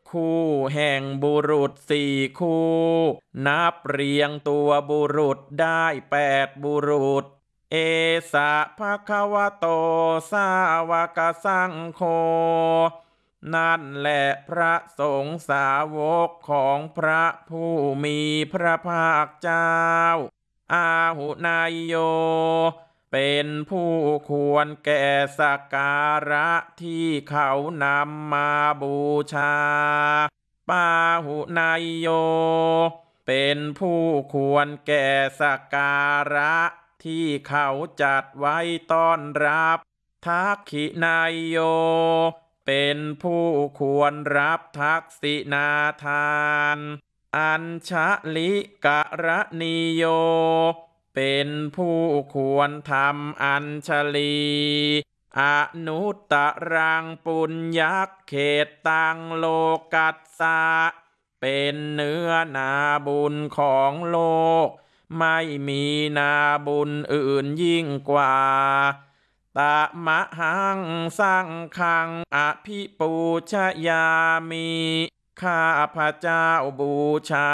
คู่แห่งบุรุษ4 คู่นับเรียงตัวบุรุษได้8 บุรุษเอสะภะคะวะโตสาวกสังโฆนั่นแหละพระสงฆ์สาวกของพระผู้มีพระภาคเจ้าอาหุนายโยเป็นผู้ควรแก่สักการะที่เขานำมาบูชาปาหุนายโยเป็นผู้ควรแก่สักการะที่เขาจัดไว้ต้อนรับทักขินายโยเป็นผู้ควรรับทักษิณาทานอัญชลิกะระนิโยเป็นผู้ควรทำอัญชลีอนุตตรังปุญญักเขตตังโลกัสสะเป็นเนื้อนาบุญของโลกไม่มีนาบุญอื่นยิ่งกว่าตะมะหังสังฆังอภิปูชยามิข้าพระเจ้าบูชา